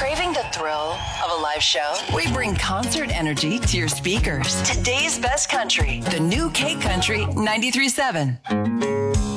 Craving the thrill of a live show? We bring concert energy to your speakers. Today's best country, the new K Country 93.7.